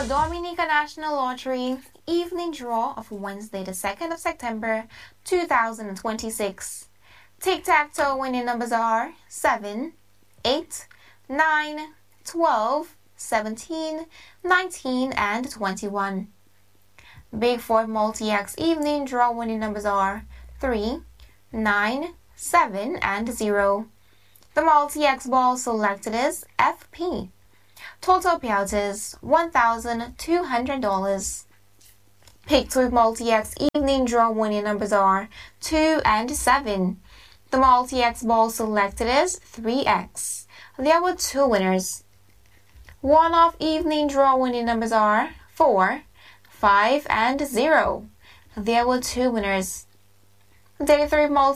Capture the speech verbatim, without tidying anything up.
Dominica National Lottery evening draw of Wednesday, the second of September, two thousand twenty-six. Tic-tac-toe winning numbers are seven, eight, nine, twelve, seventeen, nineteen, and twenty-one. Big Four Multi-X evening draw winning numbers are three, nine, seven, and zero. The Multi-X ball selected is F P. Total payout is one thousand two hundred dollars. Picked with Multi-X evening draw winning numbers are two and seven. The Multi-X ball selected is three X. There were two winners. One-off evening draw winning numbers are four, five, and zero. There were two winners. Day three multi